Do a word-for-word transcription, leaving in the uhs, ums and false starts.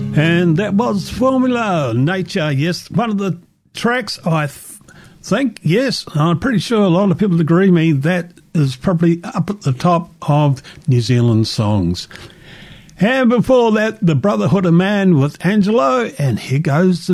And that was Formula Nature. Yes, one of the tracks I th- think, yes, I'm pretty sure a lot of people agree with me, that is probably up at the top of New Zealand songs. And before that, The Brotherhood of Man with Angelo, and here goes the